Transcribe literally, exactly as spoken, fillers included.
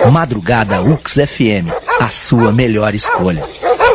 Madrugada U X F M, a sua melhor escolha.